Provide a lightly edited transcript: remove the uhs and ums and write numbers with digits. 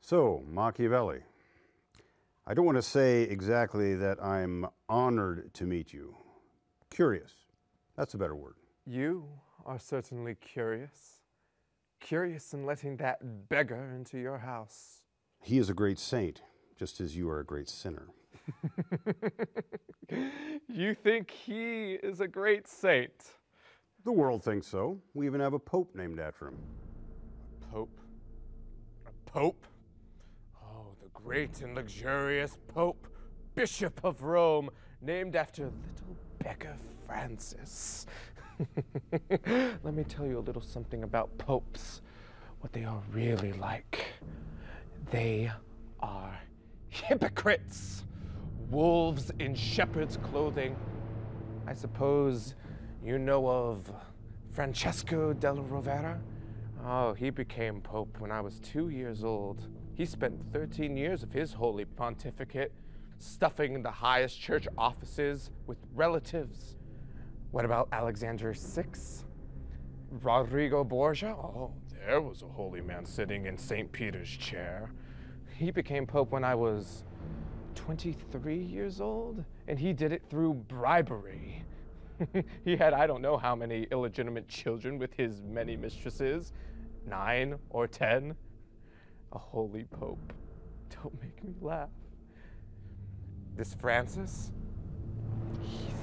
So, Machiavelli, I don't want to say exactly that I'm honored to meet you. Curious. That's a better word. You are certainly curious. Curious in letting that beggar into your house. He is a great saint, just as you are a great sinner. You think he is a great saint? The world thinks so. We even have a pope named after him. Pope? A pope? Oh, the great and luxurious Pope, Bishop of Rome, named after little beggar Francis. Let me tell you a little something about popes, what they are really like. They are hypocrites, wolves in shepherd's clothing. I suppose you know of Francesco della Rovera? Oh, he became pope when I was 2 years old. He spent 13 years of his holy pontificate stuffing the highest church offices with relatives. What about Alexander VI? Rodrigo Borgia? Oh, there was a holy man sitting in St. Peter's chair. He became pope when I was 23 years old, and he did it through bribery. He had I don't know how many illegitimate children with his many mistresses, 9 or 10. A holy pope. Don't make me laugh. This Francis, he's